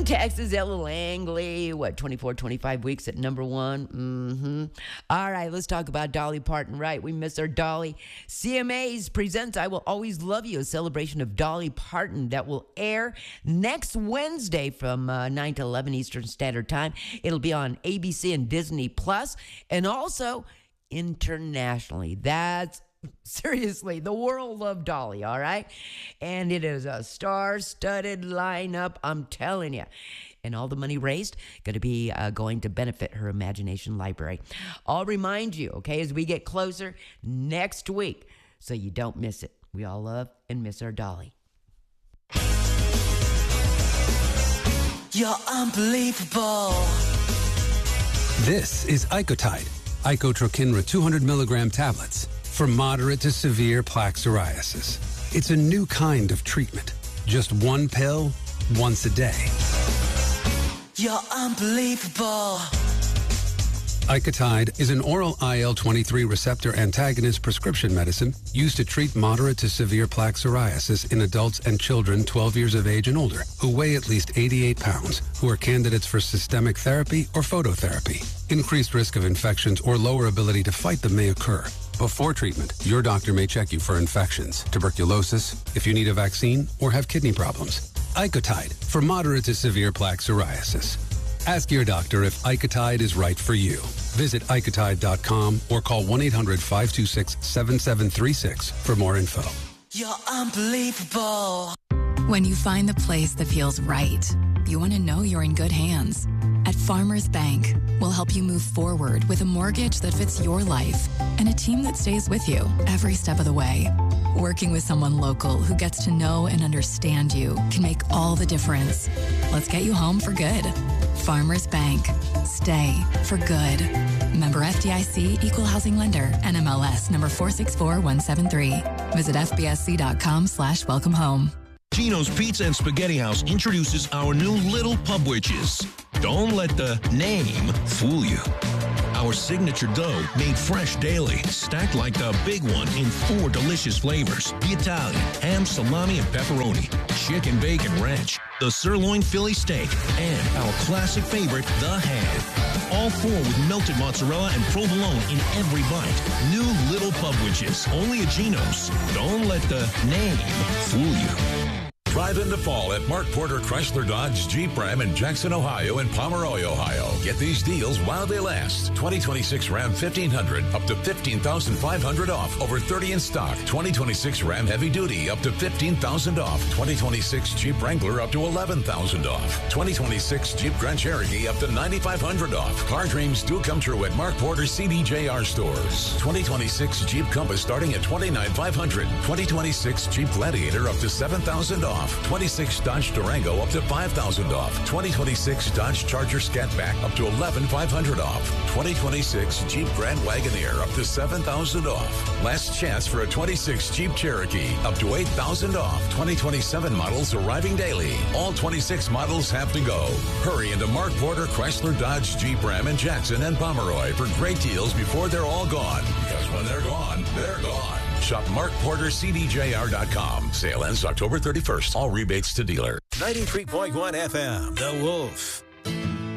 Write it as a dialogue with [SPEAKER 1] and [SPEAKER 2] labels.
[SPEAKER 1] Texas, Ella Langley, 24, 25 weeks at number one. All right, let's talk about Dolly Parton. Right, we miss our Dolly. CMAs presents I Will Always Love You, a celebration of Dolly Parton that will air next Wednesday from 9 to 11 Eastern Standard Time. It'll be on ABC and Disney Plus, and also internationally. That's seriously, the world of Dolly, all right? And it is a star-studded lineup, I'm telling you. And all the money raised going to be going to benefit her Imagination Library. I'll remind you, okay, as we get closer next week, so you don't miss it. We all love and miss our Dolly.
[SPEAKER 2] You're unbelievable.
[SPEAKER 3] This is Icotide, Icotrokinra 200 milligram tablets for moderate to severe plaque psoriasis. It's a new kind of treatment. Just one pill, once a day.
[SPEAKER 2] You're unbelievable.
[SPEAKER 3] Icotide is an oral IL-23 receptor antagonist prescription medicine used to treat moderate to severe plaque psoriasis in adults and children 12 years of age and older who weigh at least 88 pounds, who are candidates for systemic therapy or phototherapy. Increased risk of infections or lower ability to fight them may occur. Before treatment, your doctor may check you for infections, tuberculosis, if you need a vaccine, or have kidney problems. Icotide for moderate to severe plaque psoriasis. Ask your doctor if Icotide is right for you. Visit Icotide.com or call 1-800-526-7736 for more info.
[SPEAKER 2] You're unbelievable.
[SPEAKER 4] When you find the place that feels right, you want to know you're in good hands. At Farmers Bank, we'll help you move forward with a mortgage that fits your life and a team that stays with you every step of the way. Working with someone local who gets to know and understand you can make all the difference. Let's get you home for good. Farmers Bank. Stay for good. Member FDIC, Equal Housing Lender, NMLS number 464173. Visit fbsc.com/welcome home.
[SPEAKER 5] Gino's Pizza and Spaghetti House introduces our new Little Pub Witches. Don't let the name fool you. Our signature dough, made fresh daily, stacked like the big one in 4 delicious flavors. The Italian, ham, salami, and pepperoni, chicken, bacon, ranch, the sirloin Philly steak, and our classic favorite, the ham. All 4 with melted mozzarella and provolone in every bite. New Little Pub Witches, only at Gino's. Don't let the name fool you.
[SPEAKER 6] Drive into fall at Mark Porter Chrysler Dodge Jeep Ram in Jackson, Ohio and Pomeroy, Ohio. Get these deals while they last. 2026 Ram 1500 up to $15,500 off. Over 30 in stock. 2026 Ram Heavy Duty up to $15,000 off. 2026 Jeep Wrangler up to $11,000 off. 2026 Jeep Grand Cherokee up to $9,500 off. Car dreams do come true at Mark Porter CDJR stores. 2026 Jeep Compass starting at $29,500. 2026 Jeep Gladiator up to $7,000 off. 26 Dodge Durango up to $5,000 off. 2026 Dodge Charger Scatback up to $11,500 off. 2026 Jeep Grand Wagoneer up to $7,000 off. Last chance for a 26 Jeep Cherokee up to $8,000 off. 2027 models arriving daily. All 26 models have to go. Hurry into Mark Porter Chrysler Dodge Jeep Ram in Jackson and Pomeroy for great deals before they're all gone. Because when they're gone, they're gone. Shop MarkPorterCDJR.com. Sale ends October 31st. All rebates to dealer.
[SPEAKER 7] 93.1 FM, The Wolf.